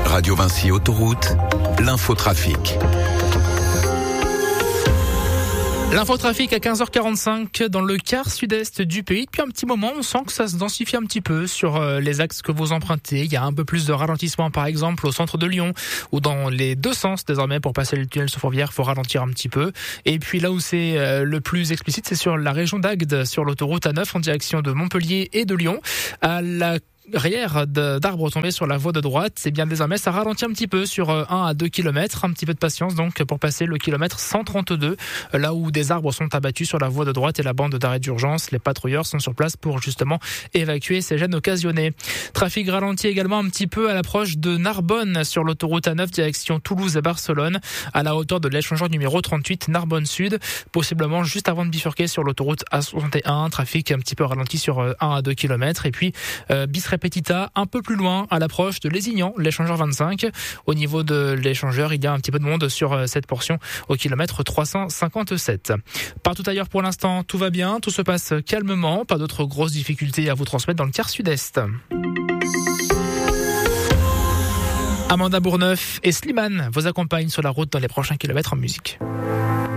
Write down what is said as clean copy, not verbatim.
Radio Vinci Autoroute, l'infotrafic. L'infotrafic à 15h45 dans le quart sud-est du pays. Depuis un petit moment, on sent que ça se densifie un petit peu sur les axes que vous empruntez. Il y a un peu plus de ralentissement, par exemple, au centre de Lyon, ou dans les deux sens désormais. Pour passer le tunnel sous Fourvière, il faut ralentir un petit peu. Et puis là où c'est le plus explicite, c'est sur la région d'Agde, sur l'autoroute A9 en direction de Montpellier et de Lyon. À la arrière d'arbres tombés sur la voie de droite, c'est bien désormais ça ralentit un petit peu sur 1 à 2 km, un petit peu de patience donc pour passer le kilomètre 132, là où des arbres sont abattus sur la voie de droite et la bande d'arrêt d'urgence. Les patrouilleurs sont sur place pour justement évacuer ces gênes occasionnés. Trafic ralenti également un petit peu à l'approche de Narbonne sur l'autoroute A9 direction Toulouse et Barcelone, à la hauteur de l'échangeur numéro 38 Narbonne Sud, possiblement juste avant de bifurquer sur l'autoroute A61. Trafic un petit peu ralenti sur 1 à 2 km et puis Petita, un peu plus loin, à l'approche de Lézignan, l'échangeur 25. Au niveau de l'échangeur, il y a un petit peu de monde sur cette portion au kilomètre 357. Partout ailleurs pour l'instant, tout va bien, tout se passe calmement, pas d'autres grosses difficultés à vous transmettre dans le quart sud-est. Amanda Bourneuf et Slimane vous accompagnent sur la route dans les prochains kilomètres en musique.